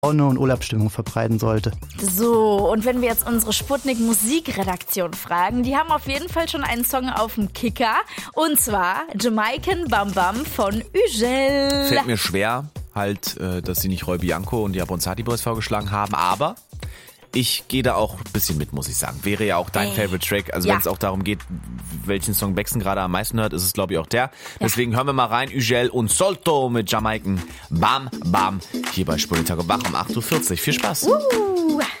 Laune und Urlaubsstimmung verbreiten sollte. So, und wenn wir jetzt unsere Sputnik-Musikredaktion fragen, die haben auf jeden Fall schon einen Song auf dem Kicker. Und zwar Jamaican Bam Bam von Ügel. Fällt mir schwer, dass sie nicht Roy Bianco und die Abronzati Boys vorgeschlagen haben, aber ich gehe da auch ein bisschen mit, muss ich sagen. Wäre ja auch dein Favorite Track. Also wenn es auch darum geht, welchen Song Baxen gerade am meisten hört, ist es, glaube ich, auch der. Deswegen hören wir mal rein. Ügel und Solto mit Jamaican Bam Bam. Hier bei Sputnik Tag und Wach um 8.40 Uhr. Viel Spaß.